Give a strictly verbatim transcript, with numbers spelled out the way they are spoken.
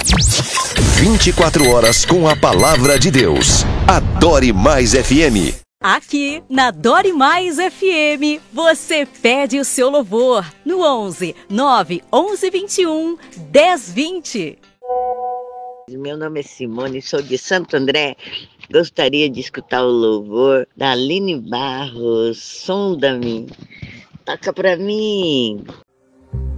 vinte e quatro horas com a palavra de Deus. Adore Mais F M. Aqui na Adore Mais F M, você pede o seu louvor no onze nove onze vinte e um dez vinte. Meu nome é Simone, sou de Santo André. Gostaria de escutar o louvor da Aline Barros, Sonda-me. Toca pra mim.